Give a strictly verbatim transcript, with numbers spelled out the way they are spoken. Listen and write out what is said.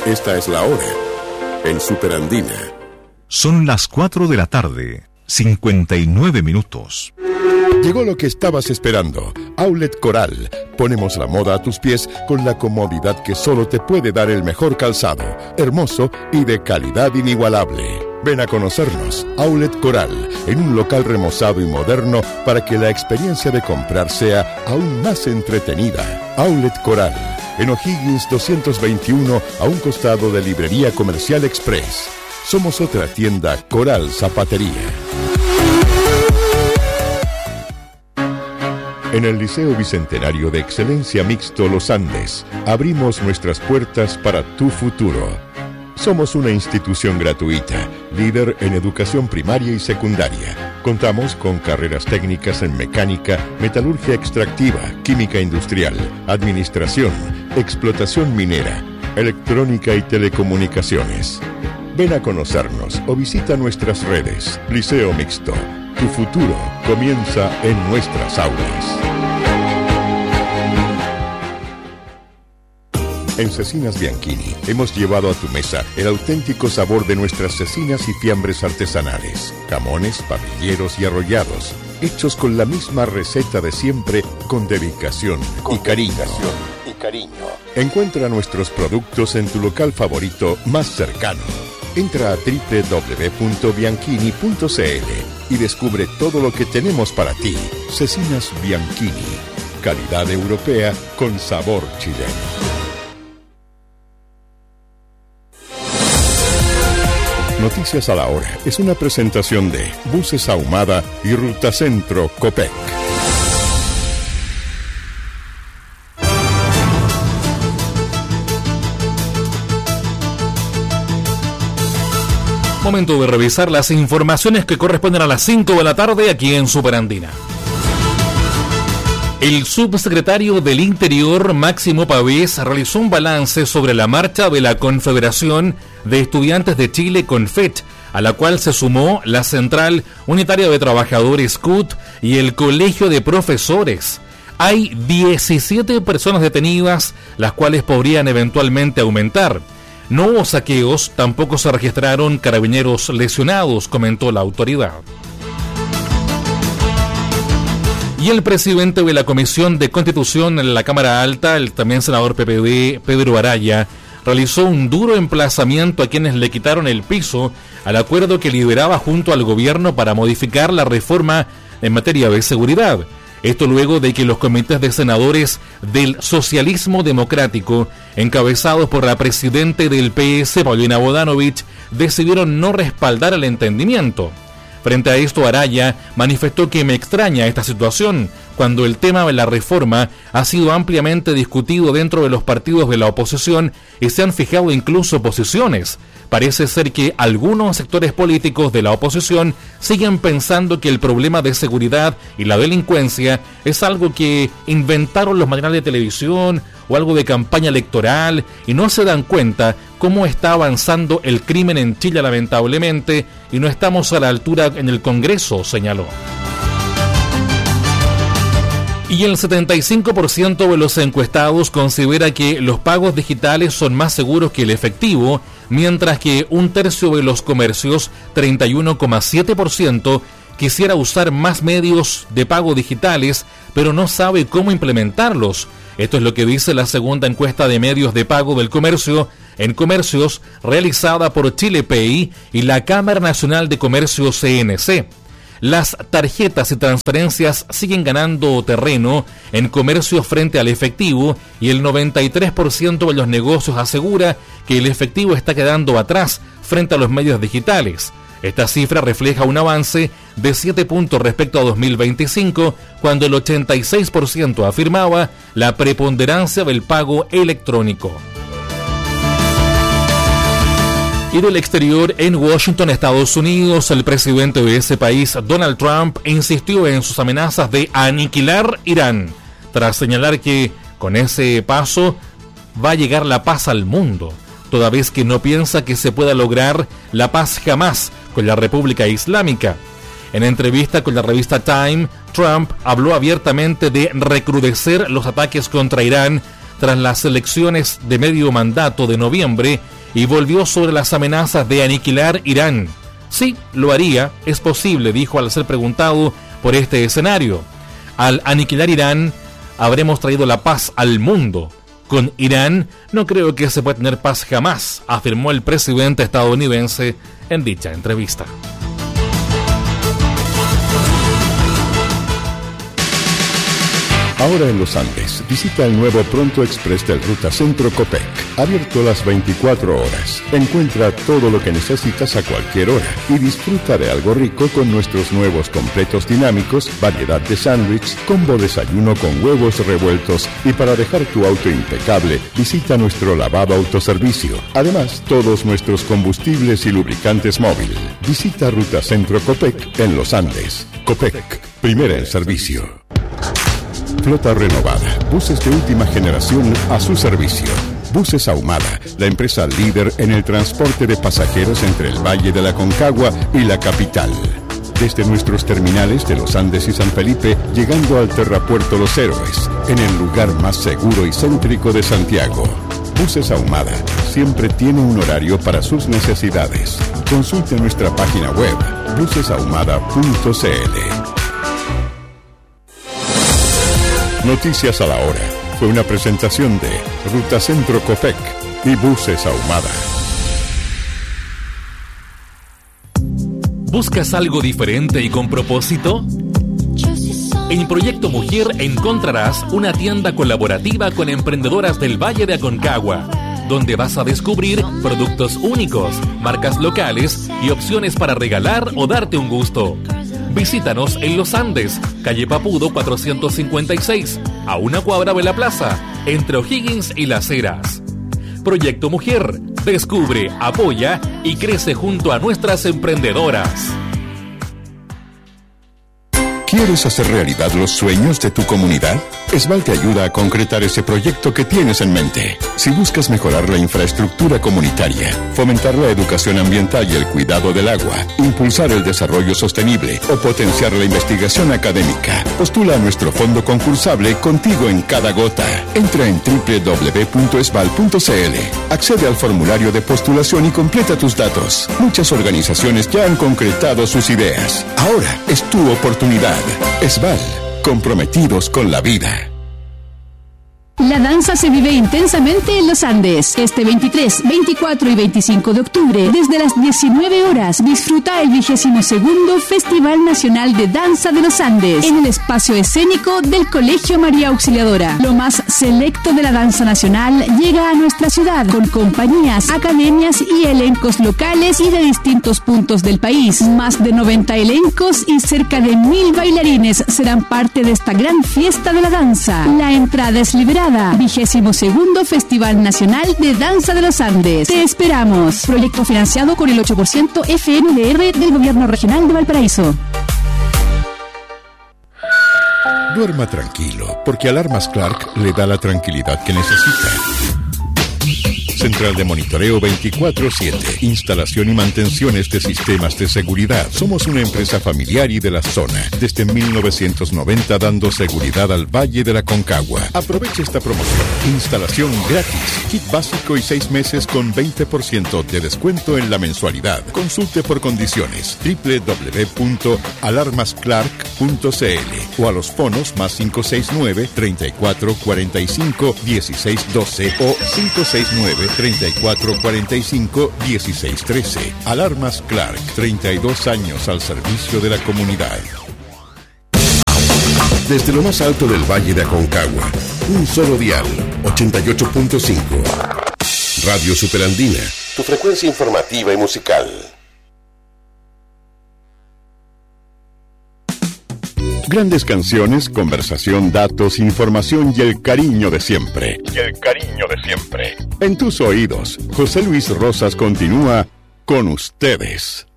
Esta es la hora en Super Andina. Son las cuatro de la tarde, cincuenta y nueve minutos. Llegó lo que estabas esperando. Outlet Coral. Ponemos la moda a tus pies con la comodidad que solo te puede dar el mejor calzado, hermoso y de calidad inigualable. Ven a conocernos, Outlet Coral, en un local remozado y moderno para que la experiencia de comprar sea aún más entretenida. Outlet Coral, en O'Higgins doscientos veintiuno, a un costado de Librería Comercial Express. Somos otra tienda Coral Zapatería. En el Liceo Bicentenario de Excelencia Mixto Los Andes, abrimos nuestras puertas para tu futuro. Somos una institución gratuita, líder en educación primaria y secundaria. Contamos con carreras técnicas en mecánica, metalurgia extractiva, química industrial, administración, explotación minera, electrónica y telecomunicaciones. Ven a conocernos o visita nuestras redes. Liceo Mixto. Tu futuro comienza en nuestras aulas. En Cecinas Bianchini hemos llevado a tu mesa el auténtico sabor de nuestras cecinas y fiambres artesanales, jamones, parrilleros y arrollados, hechos con la misma receta de siempre, con dedicación, con y, cariño. dedicación y cariño. Encuentra nuestros productos en tu local favorito más cercano. Entra a doble u doble u doble u punto bianchini punto c l y descubre todo lo que tenemos para ti. Cecinas Bianchini, calidad europea con sabor chileno. Noticias a la Hora es una presentación de Buses Ahumada y Ruta Centro Copec. Momento de revisar las informaciones que corresponden a las cinco de la tarde aquí en Super Andina. El subsecretario del Interior, Máximo Pavés, realizó un balance sobre la marcha de la Confederación de Estudiantes de Chile, CONFET, a la cual se sumó la Central Unitaria de Trabajadores, C U T, y el Colegio de Profesores. Hay diecisiete personas detenidas, las cuales podrían eventualmente aumentar. No hubo saqueos, tampoco se registraron carabineros lesionados, comentó la autoridad. Y el presidente de la Comisión de Constitución en la Cámara Alta, el también senador P P D, Pedro Araya, realizó un duro emplazamiento a quienes le quitaron el piso al acuerdo que lideraba junto al gobierno para modificar la reforma en materia de seguridad. Esto luego de que los comités de senadores del socialismo democrático, encabezados por la presidente del P S, Paulina Bodanovich, decidieron no respaldar el entendimiento. Frente a esto, Araya manifestó que me extraña esta situación, cuando el tema de la reforma ha sido ampliamente discutido dentro de los partidos de la oposición y se han fijado incluso posiciones. Parece ser que algunos sectores políticos de la oposición siguen pensando que el problema de seguridad y la delincuencia es algo que inventaron los matinales de televisión o algo de campaña electoral y no se dan cuenta cómo está avanzando el crimen en Chile lamentablemente y no estamos a la altura en el Congreso, señaló. Y el setenta y cinco por ciento de los encuestados considera que los pagos digitales son más seguros que el efectivo, mientras que un tercio de los comercios, treinta y uno coma siete por ciento, quisiera usar más medios de pago digitales, pero no sabe cómo implementarlos. Esto es lo que dice la segunda encuesta de medios de pago del comercio en comercios realizada por ChilePay y la Cámara Nacional de Comercio C N C. Las tarjetas y transferencias siguen ganando terreno en comercio frente al efectivo y el noventa y tres por ciento de los negocios asegura que el efectivo está quedando atrás frente a los medios digitales. Esta cifra refleja un avance de siete puntos respecto a dos mil veinticinco, cuando el ochenta y seis por ciento afirmaba la preponderancia del pago electrónico. Y del exterior, en Washington, Estados Unidos, el presidente de ese país, Donald Trump, insistió en sus amenazas de aniquilar Irán, tras señalar que con ese paso va a llegar la paz al mundo, toda vez que no piensa que se pueda lograr la paz jamás con la República Islámica. En entrevista con la revista Time, Trump habló abiertamente de recrudecer los ataques contra Irán tras las elecciones de medio mandato de noviembre y volvió sobre las amenazas de aniquilar Irán. Sí, lo haría, es posible, dijo al ser preguntado por este escenario. Al aniquilar Irán, habremos traído la paz al mundo. Con Irán no creo que se pueda tener paz jamás, afirmó el presidente estadounidense en dicha entrevista. Ahora en los Andes, visita el nuevo Pronto Express del Ruta Centro Copec, abierto las veinticuatro horas. Encuentra todo lo que necesitas a cualquier hora y disfruta de algo rico con nuestros nuevos completos dinámicos, variedad de sándwich, combo desayuno con huevos revueltos y para dejar tu auto impecable, visita nuestro lavado autoservicio. Además, todos nuestros combustibles y lubricantes móvil. Visita Ruta Centro Copec en los Andes. Copec, primera en servicio. Flota renovada, buses de última generación a su servicio. Buses Ahumada, la empresa líder en el transporte de pasajeros entre el Valle de la Aconcagua y la capital. Desde nuestros terminales de Los Andes y San Felipe, llegando al Terrapuerto Los Héroes, en el lugar más seguro y céntrico de Santiago. Buses Ahumada siempre tiene un horario para sus necesidades. Consulte nuestra página web, buses ahumada punto c l. Noticias a la hora. Fue una presentación de Ruta Centro Copec y Buses Ahumada. ¿Buscas algo diferente y con propósito? En Proyecto Mujer encontrarás una tienda colaborativa con emprendedoras del Valle de Aconcagua, donde vas a descubrir productos únicos, marcas locales y opciones para regalar o darte un gusto. Visítanos en Los Andes, calle Papudo cuatrocientos cincuenta y seis, a una cuadra de la plaza, entre O'Higgins y Las Heras. Proyecto Mujer, descubre, apoya y crece junto a nuestras emprendedoras. ¿Quieres hacer realidad los sueños de tu comunidad? Esval te ayuda a concretar ese proyecto que tienes en mente. Si buscas mejorar la infraestructura comunitaria, fomentar la educación ambiental y el cuidado del agua, impulsar el desarrollo sostenible o potenciar la investigación académica, postula a nuestro fondo concursable Contigo en Cada Gota. Entra en doble u doble u doble u punto esval punto c l, accede al formulario de postulación y completa tus datos. Muchas organizaciones ya han concretado sus ideas. Ahora es tu oportunidad. Esval, comprometidos con la vida. La danza se vive intensamente en Los Andes. Este veintitrés, veinticuatro y veinticinco de octubre, desde las diecinueve horas, disfruta el vigésimo segundo Festival Nacional de Danza de los Andes en el espacio escénico del Colegio María Auxiliadora. Lo más selecto de la danza nacional llega a nuestra ciudad con compañías, academias y elencos locales y de distintos puntos del país. Más de noventa elencos y cerca de mil bailarines serán parte de esta gran fiesta de la danza. La entrada es liberada. Vigésimo segundo Festival Nacional de Danza de los Andes. Te esperamos. Proyecto financiado con el ocho por ciento F N D R del Gobierno Regional de Valparaíso. Duerma tranquilo, porque Alarmas Clark le da la tranquilidad que necesita. Central de monitoreo veinticuatro siete. Instalación y mantenciones de sistemas de seguridad. Somos una empresa familiar y de la zona. Desde mil novecientos noventa dando seguridad al Valle de la Aconcagua. Aproveche esta promoción. Instalación gratis. Kit básico y seis meses con veinte por ciento de descuento en la mensualidad. Consulte por condiciones. doble u doble u doble u punto alarmas clark punto c l o a los fonos más cinco seis nueve, treinta y cuatro cuarenta y cinco, dieciséis doce o cinco seis nueve, treinta y cuatro cuarenta y cinco, dieciséis trece. Alarmas Clark, treinta y dos años al servicio de la comunidad. Desde lo más alto del Valle de Aconcagua, un solo dial, ochenta y ocho punto cinco. Radio Superandina, tu frecuencia informativa y musical. Grandes canciones, conversación, datos, información y el cariño de siempre. Y el cariño de siempre. En tus oídos, José Luis Rosas continúa con ustedes.